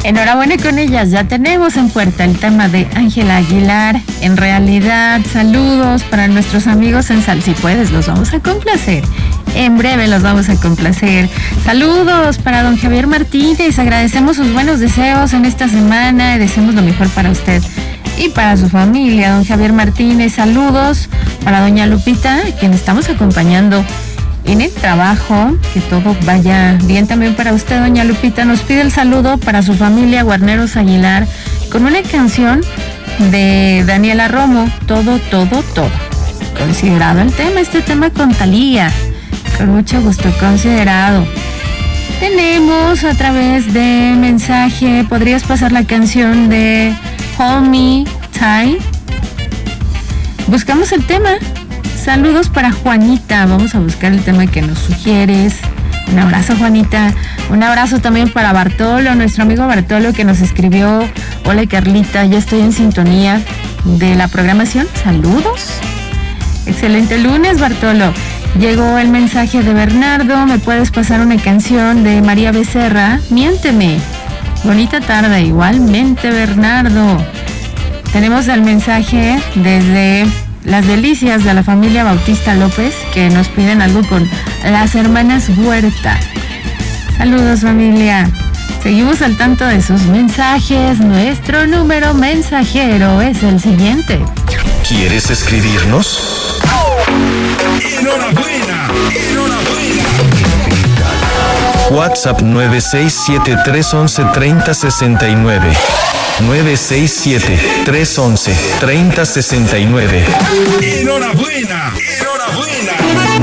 Enhorabuena con ellas, ya tenemos en puerta el tema de Ángela Aguilar. En realidad, saludos para nuestros amigos en Sal. Si puedes, los vamos a complacer. En breve los vamos a complacer. Saludos para don Javier Martínez. Agradecemos sus buenos deseos en esta semana y deseamos lo mejor para usted y para su familia. Don Javier Martínez, saludos para doña Lupita, quien estamos acompañando en el trabajo. Que todo vaya bien también para usted, doña Lupita. Nos pide el saludo para su familia Guarneros Aguilar con una canción de Daniela Romo, Todo, Todo, Todo. Considerado el tema, este tema con Thalía. Con mucho gusto, considerado. Tenemos a través de mensaje, ¿podrías pasar la canción de Hold Me Tight? Buscamos el tema. Saludos para Juanita. Vamos a buscar el tema que nos sugieres. Un abrazo, Juanita. Un abrazo también para Bartolo, nuestro amigo Bartolo, que nos escribió: hola Carlita, ya estoy en sintonía de la programación. Saludos. Excelente lunes, Bartolo. Llegó el mensaje de Bernardo: ¿me puedes pasar una canción de María Becerra? Miénteme. Bonita tarde, igualmente, Bernardo. Tenemos el mensaje desde Las Delicias de la familia Bautista López, que nos piden algo con las hermanas Huerta. Saludos, familia. Seguimos al tanto de sus mensajes. Nuestro número mensajero es el siguiente. ¿Quieres escribirnos? ¡Enhorabuena! ¡Enhorabuena! WhatsApp 967-311-3069. 967-311-3069. ¡Enhorabuena! ¡Enhorabuena!